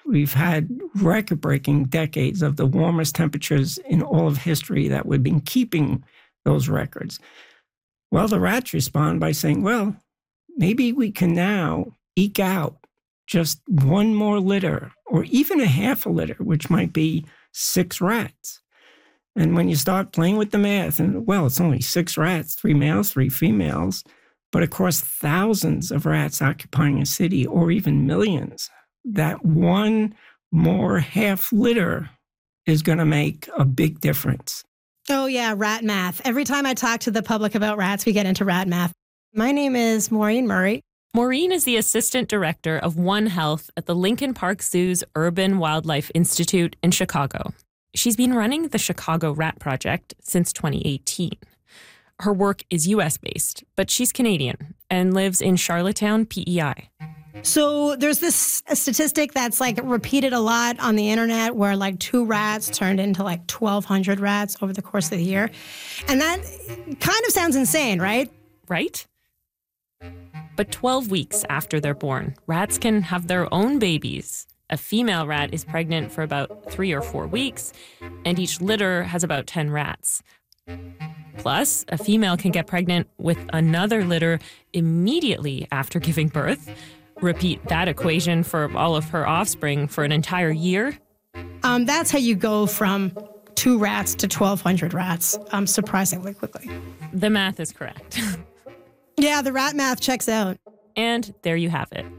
we've had record-breaking decades of the warmest temperatures in all of history that we've been keeping those records. Well, the rats respond by saying, well, maybe we can now eke out just one more litter or even a half a litter, which might be 6 rats. And when you start playing with the math, and well, it's only 6 rats, 3 males, 3 females, but of course, thousands of rats occupying a city or even millions, that one more half litter is going to make a big difference. Oh, yeah, rat math. Every time I talk to the public about rats, we get into rat math. My name is Maureen Murray. Maureen is the assistant director of One Health at the Lincoln Park Zoo's Urban Wildlife Institute in Chicago. She's been running the Chicago Rat Project since 2018. Her work is U.S.-based, but she's Canadian and lives in Charlottetown, PEI. So there's this statistic that's like repeated a lot on the internet where like 2 rats turned into like 1,200 rats over the course of the year. And that kind of sounds insane, right? Right? But 12 weeks after they're born, rats can have their own babies. A female rat is pregnant for about 3 or 4 weeks, and each litter has about 10 rats. Plus, a female can get pregnant with another litter immediately after giving birth. Repeat that equation for all of her offspring for an entire year. That's how you go from 2 rats to 1,200 rats, surprisingly quickly. The math is correct. Yeah, the rat math checks out. And there you have it.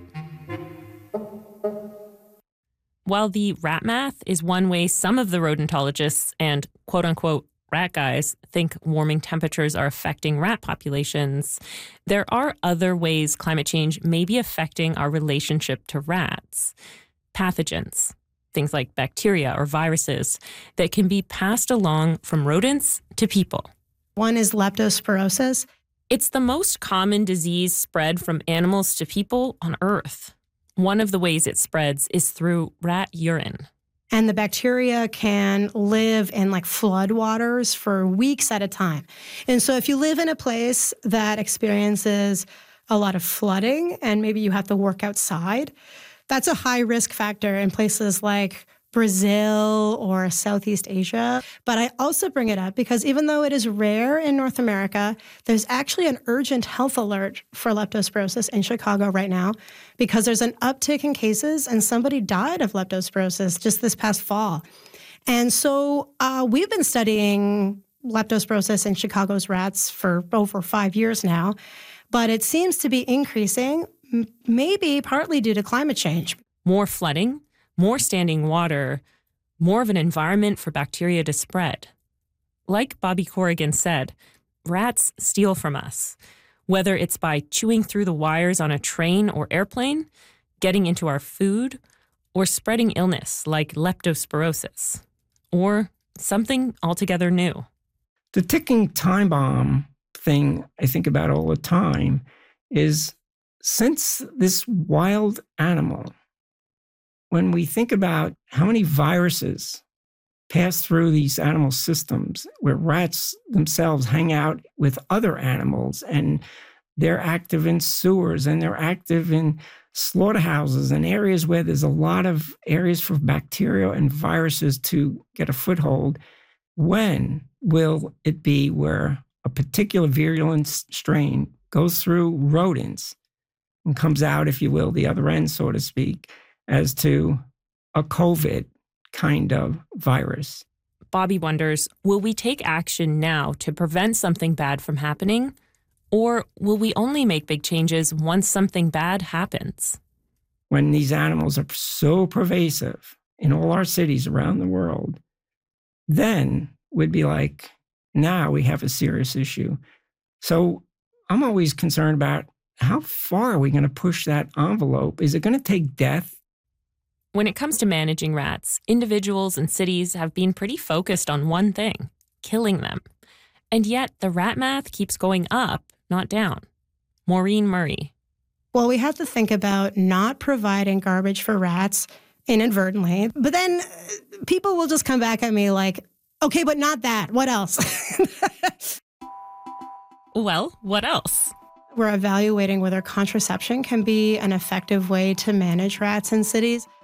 While the rat math is one way some of the rodentologists and quote-unquote rat guys think warming temperatures are affecting rat populations, there are other ways climate change may be affecting our relationship to rats. Pathogens, things like bacteria or viruses, that can be passed along from rodents to people. One is leptospirosis. It's the most common disease spread from animals to people on Earth. One of the ways it spreads is through rat urine. And the bacteria can live in like floodwaters for weeks at a time. And so if you live in a place that experiences a lot of flooding and maybe you have to work outside, that's a high risk factor in places like Brazil or Southeast Asia. But I also bring it up because even though it is rare in North America, there's actually an urgent health alert for leptospirosis in Chicago right now because there's an uptick in cases and somebody died of leptospirosis just this past fall. And so we've been studying leptospirosis in Chicago's rats for over 5 years now, but it seems to be increasing, maybe partly due to climate change. More flooding, more standing water, more of an environment for bacteria to spread. Like Bobby Corrigan said, rats steal from us, whether it's by chewing through the wires on a train or airplane, getting into our food, or spreading illness like leptospirosis, or something altogether new. The ticking time bomb thing I think about all the time is since this wild animal, when we think about how many viruses pass through these animal systems where rats themselves hang out with other animals and they're active in sewers and they're active in slaughterhouses and areas where there's a lot of areas for bacteria and viruses to get a foothold, when will it be where a particular virulent strain goes through rodents and comes out, if you will, the other end, so to speak, as to a COVID kind of virus? Bobby wonders, will we take action now to prevent something bad from happening? Or will we only make big changes once something bad happens? When these animals are so pervasive in all our cities around the world, then we'd be like, now we have a serious issue. So I'm always concerned about how far are we going to push that envelope? Is it going to take death? When it comes to managing rats, individuals and cities have been pretty focused on one thing, killing them. And yet the rat math keeps going up, not down. Maureen Murray. Well, we have to think about not providing garbage for rats inadvertently. But then people will just come back at me like, okay, but not that. What else? Well, what else? We're evaluating whether contraception can be an effective way to manage rats in cities.